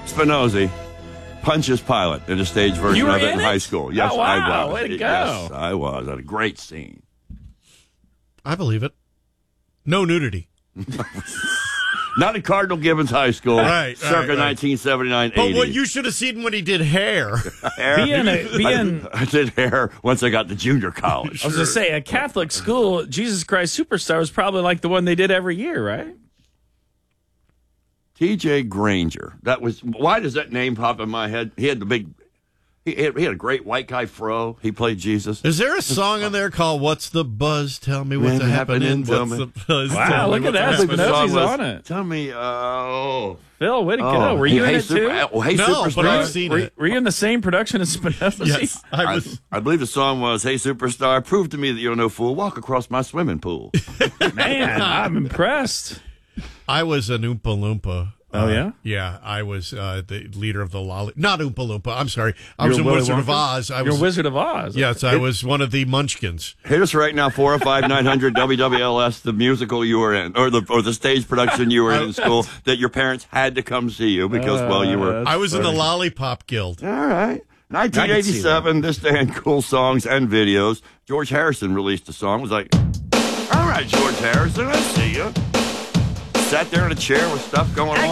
Spinozzi punches Pilate in a stage version You were of it in in it? high school. Yes, Oh, wow. I was. Way to go. Yes, I was. I had a great scene. I believe it. No nudity. Not at Cardinal Gibbons High School, circa 1979-80. But what you should have seen when he did hair. I did hair once I got to junior college. I was going to say, a Catholic school, Jesus Christ Superstar was probably like the one they did every year, right? T.J. Granger. Why does that name pop in my head? He had the big... He had a great white guy fro. He played Jesus. Is there a song in there called "What's the Buzz? Tell me what's happening." Tell What's me. the buzz? Wow, Tell me look at what's that. happening. Spinozzi's on it. Tell me, Phil, way to go. Were you in it too? Hey, No, Superstar. but I've seen it. Were you in the same production as Spinozzi? Yes, I was. I believe the song was, "Hey, Superstar, prove to me that you're no fool. Walk across my swimming pool." Man, I'm impressed. I was an Oompa Loompa. Oh, yeah? Yeah, I was the leader of the Not Oompa Loompa, I'm sorry. I You're was in Willy Wizard of Wonka? Oz. You're Wizard of Oz. Yes, I was one of the Munchkins. Hit us right now, 405-900 WWLS, the musical you were in, or the stage production you were in school that your parents had to come see you because, you were... I was in the Lollipop Guild. All right. 1987, this day in cool songs and videos. George Harrison released a song. It was like, all right, George Harrison, I see you. Sat there in a chair with stuff going on.